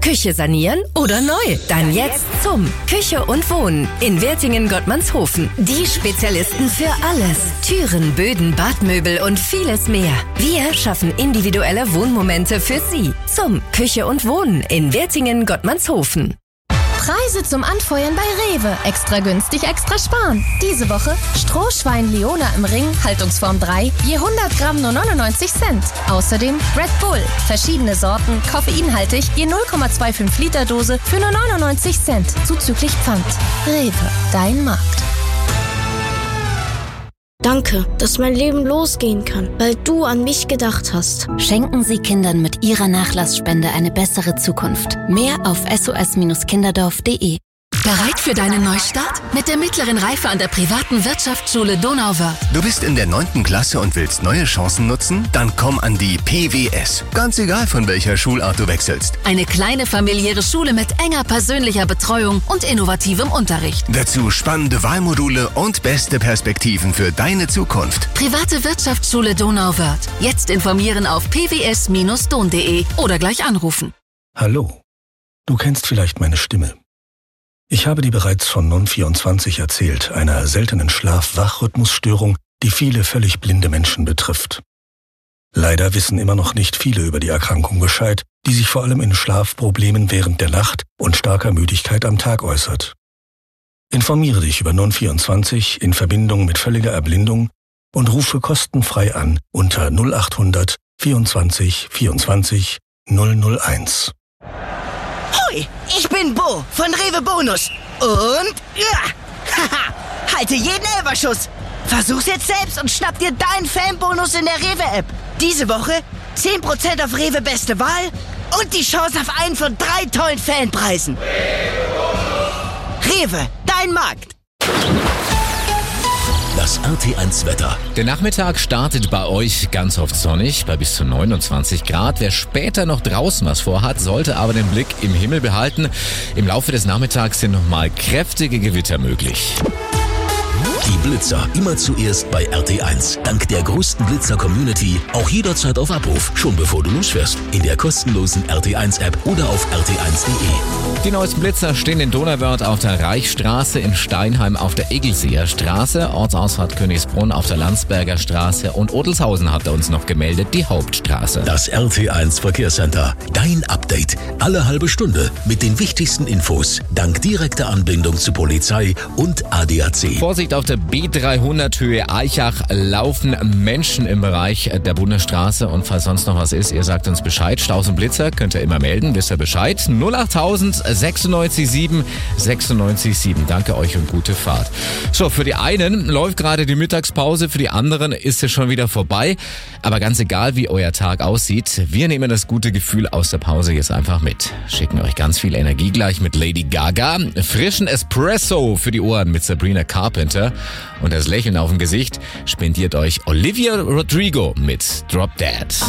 Küche sanieren oder neu? Dann jetzt zum Küche und Wohnen in Wertingen-Gottmannshofen. Die Spezialisten für alles. Türen, Böden, Badmöbel und vieles mehr. Wir schaffen individuelle Wohnmomente für Sie. Zum Küche und Wohnen in Wertingen-Gottmannshofen. Preise zum Anfeuern bei Rewe. Extra günstig, extra sparen. Diese Woche Strohschwein Leona im Ring, Haltungsform 3, je 100 Gramm nur 99 Cent. Außerdem Red Bull, verschiedene Sorten, koffeinhaltig, je 0,25 Liter Dose für nur 99 Cent, zuzüglich Pfand. Rewe, dein Markt. Danke, dass mein Leben losgehen kann, weil du an mich gedacht hast. Schenken Sie Kindern mit Ihrer Nachlassspende eine bessere Zukunft. Mehr auf sos-kinderdorf.de. Bereit für deinen Neustart? Mit der mittleren Reife an der privaten Wirtschaftsschule Donauwörth. Du bist in der 9. Klasse und willst neue Chancen nutzen? Dann komm an die PWS. Ganz egal, von welcher Schulart du wechselst. Eine kleine familiäre Schule mit enger persönlicher Betreuung und innovativem Unterricht. Dazu spannende Wahlmodule und beste Perspektiven für deine Zukunft. Private Wirtschaftsschule Donauwörth. Jetzt informieren auf pws-don.de oder gleich anrufen. Hallo, du kennst vielleicht meine Stimme. Ich habe dir bereits von Non24 erzählt, einer seltenen Schlaf-Wach-Rhythmusstörung, die viele völlig blinde Menschen betrifft. Leider wissen immer noch nicht viele über die Erkrankung Bescheid, die sich vor allem in Schlafproblemen während der Nacht und starker Müdigkeit am Tag äußert. Informiere dich über Non24 in Verbindung mit völliger Erblindung und rufe kostenfrei an unter 0800 24 24 001. Hoi, ich bin Bo von Rewe Bonus. Und halte jeden Elferschuss. Versuch's jetzt selbst und schnapp dir deinen Fanbonus in der Rewe-App. Diese Woche 10% auf Rewe Beste Wahl und die Chance auf einen von 3 tollen Fanpreisen. Rewe, dein Markt. Das RT1-Wetter. Der Nachmittag startet bei euch ganz oft sonnig, bei bis zu 29 Grad. Wer später noch draußen was vorhat, sollte aber den Blick im Himmel behalten. Im Laufe des Nachmittags sind nochmal kräftige Gewitter möglich. Die Blitzer immer zuerst bei RT1. Dank der größten Blitzer-Community auch jederzeit auf Abruf, schon bevor du losfährst. In der kostenlosen RT1-App oder auf rt1.de. Die neuesten Blitzer stehen in Donauwörth auf der Reichsstraße, in Steinheim auf der Eggelseer Straße, Ortsausfahrt Königsbrunn auf der Landsberger Straße und Odelshausen hat er uns noch gemeldet, die Hauptstraße. Das RT1 Verkehrscenter. Dein Update. Alle halbe Stunde mit den wichtigsten Infos. Dank direkter Anbindung zu Polizei und ADAC. Vorsicht auf der B300 Höhe Eichach laufen Menschen im Bereich der Bundesstraße und falls sonst noch was ist, ihr sagt uns Bescheid. Staus und Blitzer könnt ihr immer melden, wisst ihr Bescheid. 08000 96 7 96 7. Danke euch und gute Fahrt. So, für die einen läuft gerade die Mittagspause, für die anderen ist es schon wieder vorbei. Aber ganz egal, wie euer Tag aussieht, wir nehmen das gute Gefühl aus der Pause jetzt einfach mit. Schicken euch ganz viel Energie gleich mit Lady Gaga, frischen Espresso für die Ohren mit Sabrina Carpenter und das Lächeln auf dem Gesicht spendiert euch Olivia Rodrigo mit Drop Dead.